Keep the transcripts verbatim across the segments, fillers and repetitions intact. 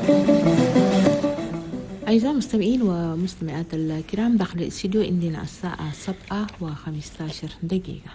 أعزائي المستمعين ومستمعات الكرام، داخل الاستديو عندنا الساعة سبعة وخمسة عشر دقيقة.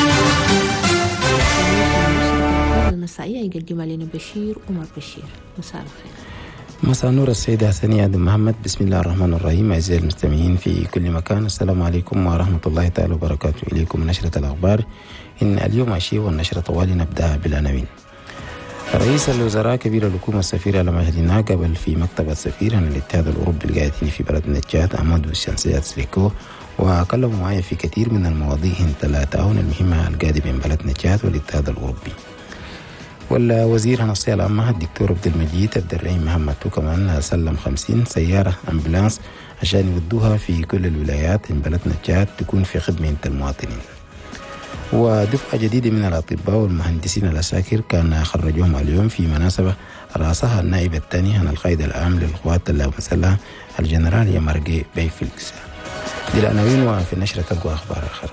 المسائية يقدمها لنا بشير عمر بشير. مساء الخير. مساء نور السيدة حسنية عبد محمد. بسم الله الرحمن الرحيم. أعزائي المستمعين في كل مكان، السلام عليكم ورحمة الله تعالى وبركاته. إليكم نشرة الأخبار إن اليوم عشية، والنشرة طوال نبدأ بالعناوين. رئيس الوزراء كبير الحكومة السفير على مهدنا قبل في مكتب السفير عن الاتحاد الأوروبي القاعدين في بلد نجات أمود والشمسيات سليكو، وكلموا معي في كثير من المواضيع انتهى التعاون المهمة القاعدة بين بلد نجات والاتحاد الأوروبي. والوزير هنصية العامة الدكتور عبد المجيد عبد الرحيم محمد كمان سلم خمسين سيارة أمبولانس عشان يودوها في كل الولايات من بلد نجات تكون في خدمة المواطنين. ودفعة جديدة من الأطباء والمهندسين العساكر كان خرجوهم اليوم في مناسبة رأسها النائب الثاني عن القائد العام للقوات المسلحة الجنرال يمرقي بي فيلكس. دي العناوين، وفي النشرة تلقوا أخبار آخر.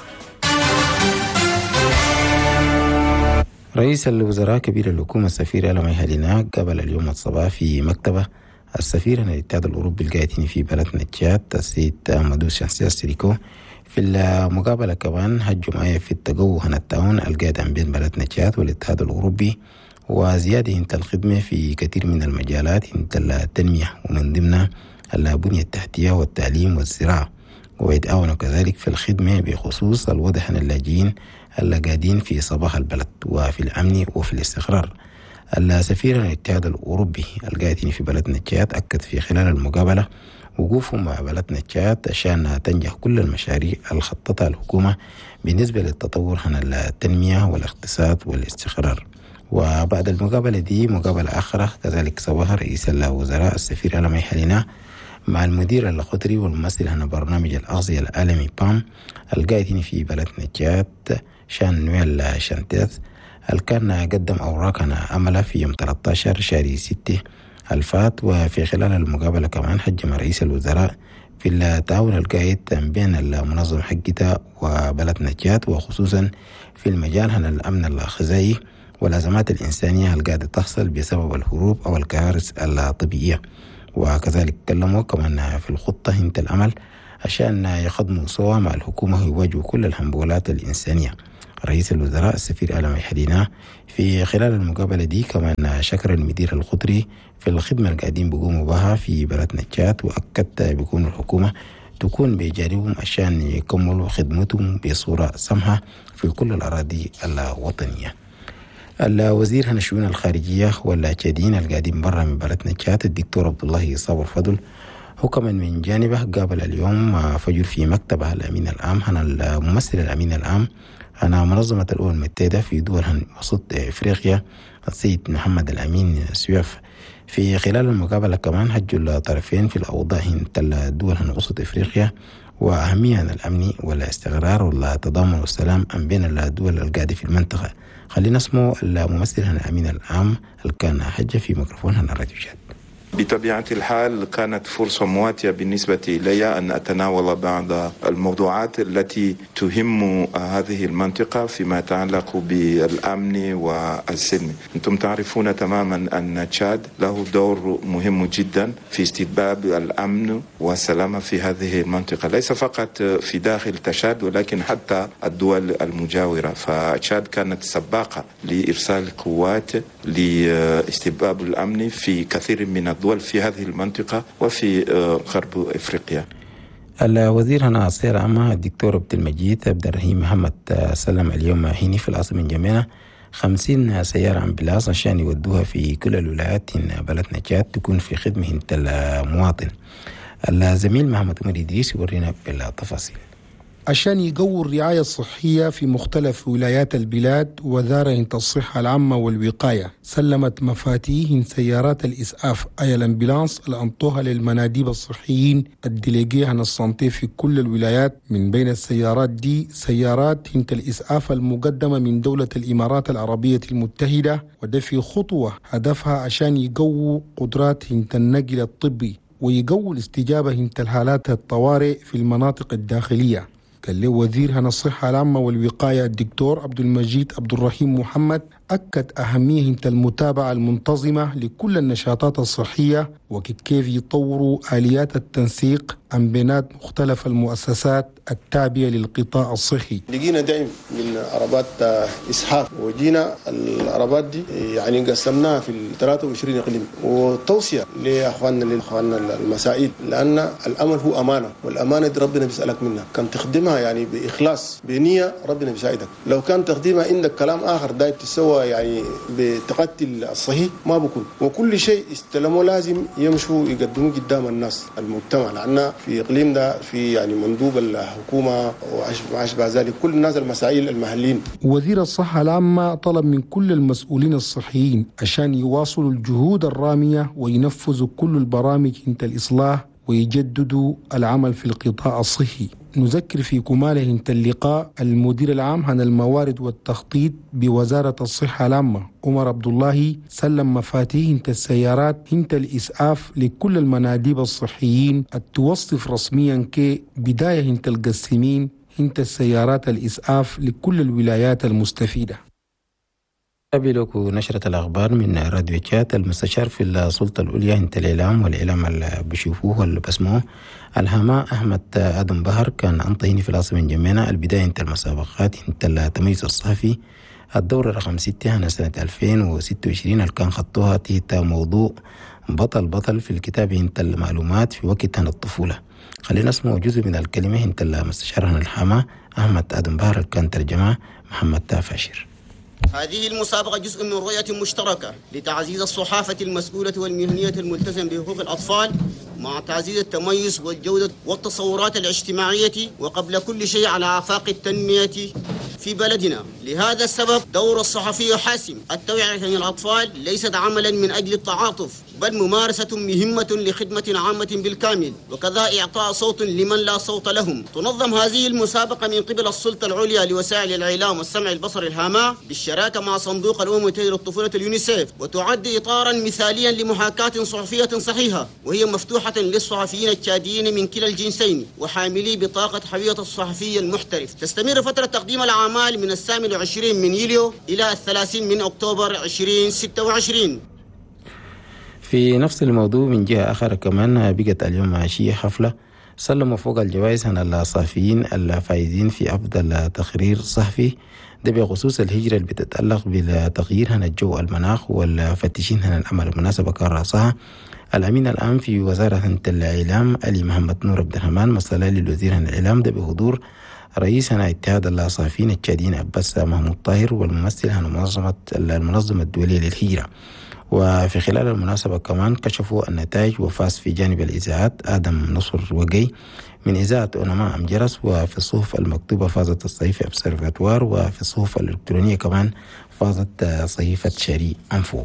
رئيس الوزراء كبير الحكومة السفير ألمي هالينا قبل اليوم الصباح في مكتبه السفير عن الاتحاد الأوروبي القاعدين في بلد نجات السيد مدوس شانسيا ستريكو. في المقابلة كمان هجوا معي في التقوى عن التعاون القاعد بين بلد نجات والاتحاد الأوروبي وزيادة انت الخدمة في كثير من المجالات انت التنمية، ومن ضمنها البنية التحتية والتعليم والزراعة، ويتعاونوا كذلك في الخدمة بخصوص الوضع عن اللاجئين اللي قاعدين في صباح البلد وفي الأمن وفي الاستقرار. السفير الاتحاد الأوروبي القاعدين في بلد نجات أكد في خلال المقابلة وقوفهم مع بلد نجات عشان تنجح كل المشاريع الخططها الحكومة بالنسبة للتطور عن التنمية والاقتصاد والاستقرار. وبعد المقابلة دي مقابلة آخرة كذلك سواها رئيس الوزراء السفير ألمي هالينا مع المدير الخضري والممثل عن برنامج الأغذية العالمي بام القاعدين في بلد نجات شان نويل شانتيز الكان قدم أوراق عن عمله في يوم ثلاثة عشر شهر ستة الفات. وفي خلال المقابلة كمان حجم رئيس الوزراء في التعاون القائد بين المنظمة حقتها وبلد نجات، وخصوصا في المجال عن الأمن الغذائي والأزمات الإنسانية القاعدة تحصل بسبب الهروب أو الكوارث الطبيعية. وكذلك تكلموا كمان في الخطة هنت الأمل عشان يخدموا سوا مع الحكومة ويواجهوا كل الهنبولات الإنسانية. رئيس الوزراء السفير ألمي هالينا في خلال المقابلة دي كمان شكر المدير الخضري في الخدمة القاعدين بيقوموا بها في بلد نجات، وأكد بيكون الحكومة تكون بجانبهم عشان يكملوا خدمتهم بصورة سمحة في كل الأراضي الوطنية. الوزير عن الشؤون الخارجية واللاجئين القاعدين برا من بلد نجات الدكتور عبد الله صابر فضل هو كمان من جانبه قابل اليوم فجر في مكتبه الأمين العام عن الممثل الأمين العام عن منظمة الأمم المتحدة في دول وسط إفريقيا السيد محمد الأمين سويف. في خلال المقابلة كمان هجوا الطرفين في الأوضاع الدول وسط إفريقيا وأهمية الأمن والاستقرار والتضامن والسلام بين الدول القاعدة في المنطقة. خلينا نسمع الممثل الأمين العام اللي كان حج في ميكروفون الراديو جاد. بطبيعة الحال كانت فرصة مواتية بالنسبة إلي أن أتناول بعض الموضوعات التي تهم هذه المنطقة فيما يتعلق بالأمن والسلم. أنتم تعرفون تماما أن تشاد له دور مهم جدا في استتباب الأمن والسلامة في هذه المنطقة، ليس فقط في داخل تشاد ولكن حتى الدول المجاورة. فتشاد كانت سباقة لإرسال قوات لاستتباب الأمن في كثير من الدول في هذه المنطقة وفي غرب إفريقيا. الوزير هنا السير العامة الدكتور عبد المجيد عبد الرحيم محمد سلم اليوم هنا في العاصمة الجميلة خمسين سيارة أمبلاس عشان يودوها في كل الولايات إن بلد نجات تكون في خدمة المواطن. الزميل محمد عمر إدريس يورينا بالتفاصيل. عشان يقووا الرعاية الصحية في مختلف ولايات البلاد، وزارة الصحة العامة والوقاية سلمت مفاتيح سيارات الإسعاف أي الأمبولانس الأنطوها للمناديب الصحيين الديليجي عن الصنطي في كل الولايات. من بين السيارات دي سيارات هنت الإسعاف المقدمة من دولة الإمارات العربية المتحدة، وده في خطوة هدفها عشان يقووا قدرات هنت النقل الطبي ويقووا الاستجابة هنت الحالات الطوارئ في المناطق الداخلية. قال له وزير هنا الصحة العامة والوقاية الدكتور عبد المجيد عبد الرحيم محمد أكد أهمية المتابعة المنتظمة لكل النشاطات الصحية وكيف يطوروا آليات التنسيق عن بينات مختلف المؤسسات التابعة للقطاع الصحي. لقينا دعم من عربات إسحاق، وجينا العربات دي يعني قسمناها في ثلاثة وعشرين إقليم، وتوصية لأخواننا لأخواننا المسائل، لأن الأمل هو أمانة، والأمانة دي ربنا بيسألك منها، كان تخدمها يعني بإخلاص بنية ربنا بيساعدك. لو كان تخدمها عندك كلام آخر داير تسوى يعني بتقتل الصحيح ما بكون، وكل شيء استلموا لازم يمشوا يقدموا قدام الناس المجتمع، لأن في إقليم ده في يعني مندوب الحكومة وما أشبه ذلك كل الناس المسائل المحليين. وزير الصحة العامة طلب من كل المسؤولين الصحيين عشان يواصلوا الجهود الرامية وينفذوا كل البرامج انت الإصلاح ويجددوا العمل في القطاع الصحي. نذكر في كماله انت اللقاء المدير العام عن الموارد والتخطيط بوزارة الصحة العامة عمر عبد الله سلم مفاتيح انت السيارات انت الإسعاف لكل المناديب الصحيين التوصف رسميا كبداية انت القسمين انت السيارات الإسعاف لكل الولايات المستفيدة. قبلكم نشرة الأخبار من راديو تشات. المستشار في السلطة العليا انت الإعلام والإعلام اللي بيشوفوه واللي بسموه الهامة أحمد آدم بهر كان أنطيني في العاصمة الجمينة البداية انت المسابقات انت التميز الصحفي الدورة رقم ستة هنا سنة ألفين وستة وعشرين اللي كان خطوها تحت موضوع بطل بطل في الكتاب انت المعلومات في وقت هنا الطفولة. خلينا نسمع جزء من الكلمة انت المستشار هنا الهامة أحمد آدم بهر اللي كان ترجمة محمد تافاشر. هذه المسابقة جزء من رؤية مشتركة لتعزيز الصحافة المسؤولة والمهنية الملتزم بحقوق الأطفال مع تعزيز التميز والجودة والتصورات الاجتماعية وقبل كل شيء على آفاق التنمية في بلدنا. لهذا السبب دور الصحفي حاسم. التوعية عن الأطفال ليست عملا من أجل التعاطف بل ممارسة مهمة لخدمة عامة بالكامل، وكذا إعطاء صوت لمن لا صوت لهم. تنظم هذه المسابقة من قبل السلطة العليا لوسائل الإعلام والسمع البصري الهامة بالشراكة مع صندوق الأمم المتحدة للطفولة اليونيسيف، وتعد إطارا مثاليا لمحاكاة صحفية صحيحة، وهي مفتوحة للصحفيين التشاديين من كلا الجنسين وحاملي بطاقة حوية الصحفي المحترف. تستمر فترة تقديم الأعمال من الثامن والعشرين من يوليو إلى الثلاثين من أكتوبر ألفين وستة وعشرين. في نفس الموضوع من جهة أخرى كمان بقت اليوم عشية حفلة سلموا فوق الجوائز عن الصحفيين الفائزين في أفضل تقرير صحفي ده بخصوص الهجرة اللي بتتعلق بتغيير هنا الجو المناخ والفتشين هنا الأمر. المناسبة كان رأسها الأمين العام في وزارة الإعلام علي محمد نور عبد الرحمن مصلى للوزير هنا الإعلام ده بحضور رئيس هنا اتحاد الصحفيين التشاديين عباس محمود طاهر والممثل هنا منظمة المنظمة الدولية للهجرة. وفي خلال المناسبة كمان كشفوا النتائج وفاز في جانب الإذاعات آدم نصر وقي من إذاعة أونما أم جرس، وفي الصحف المكتوبة فازت الصحيفة أبسرفاتوار، وفي الصحف الإلكترونية كمان فازت صحيفة شري أنفو.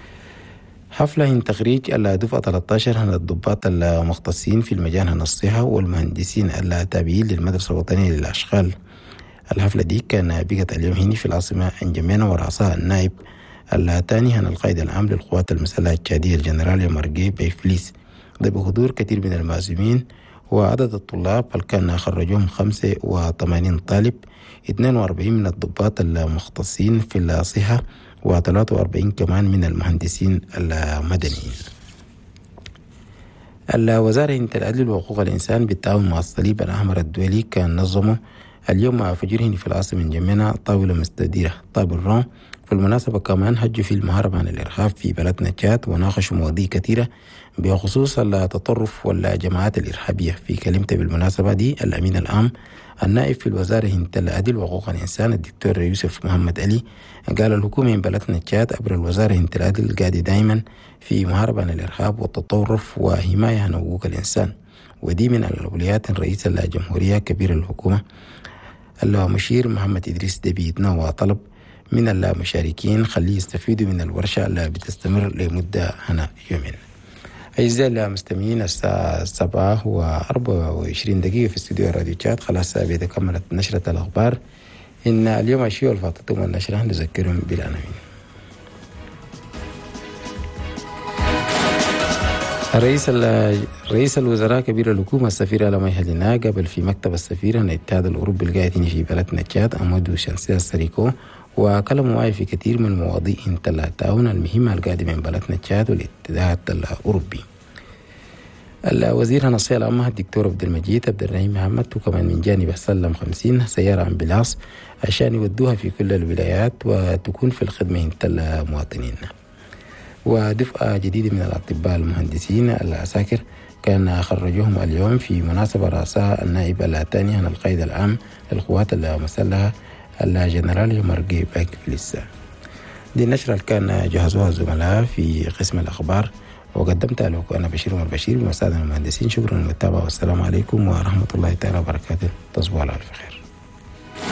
حفلة تخريج الدفعة ثلاثة عشر هنا الضباط المختصين في المجال هنا الصحة والمهندسين التابعين للمدرسة الوطنية للأشغال. الحفلة دي كان بقت اليوم هنا في العاصمة الجمينة ورأسها النائب الثاني هنا القائد العام للقوات المسلحة التشادية الجنرال يمرقي بيفليس ده بحضور كثير من المعزومين. وعدد الطلاب اللي كان خرجوهم خمسة وثمانين طالب، اثنين وأربعين من الضباط المختصين في الصحة وثلاثة وأربعين كمان من المهندسين المدنيين. الوزارة العدل وحقوق الإنسان بالتعاون مع الصليب الأحمر الدولي كان نظموا اليوم فجرهن في العاصمة الجمينة طاولة مستديرة طابل روم. في المناسبة كمان هجوا في المحاربة عن الإرهاب في بلدنا تشاد وناقشوا مواضيع كثيرة بخصوص التطرف والجماعات الإرهابية. في كلمته بالمناسبة دي الأمين العام النائب في الوزارة العدل وحقوق الإنسان الدكتور يوسف محمد علي قال الحكومة من بلدنا تشاد عبر الوزارة العدل قاعدة دائما في محاربة عن الإرهاب والتطرف وحماية عن حقوق الإنسان، ودي من الأولويات الرئيس الجمهورية كبير الحكومة المشير محمد إدريس دبيتنا وطلب من المشاركين خليه يستفيدوا من الورشة اللي بتستمر لمدة هنا يومين. أعزائي المستمعين الساعة سبعة وأربعة وعشرين دقيقة في استوديو راديو تشات. خلاص سابقا كملت نشرة الأخبار. إن اليوم الشيء الفاتتم والنشرة نذكرهم بالعناوين. رئيس رئيس الوزراء كبير الحكومة السفير لما يهلنا قبل في مكتب السفير الاتحاد الأوروبي القاعدين في بلدنا تشاد أمودو شانسيا سريكو وكلموا معي في كثير من المواضيع التعاون المهمة القادمة من بلدنا تشاد والاتحاد الأوروبي. الوزير النصيحة العامة الدكتور عبد المجيد عبد الرحيم محمد، وكمان من جانب سلم خمسين سيارة أمبلاس عشان يودوها في كل الولايات وتكون في الخدمة عند المواطنين. ودفعة جديدة من الأطباء المهندسين العساكر كان خرجوهم اليوم في مناسبة رأسها النائب الثاني عن القائد العام للقوات المسلحة الجنرال مرقي باك فليسا. دي النشرة اللي كان جهزوها الزملاء في قسم الأخبار، وقدمتها لكم أنا بشير عمر بشير بمساعدة المهندسين. شكرا للمتابعة والسلام عليكم ورحمة الله تعالى وبركاته. تصبحوا على ألف خير.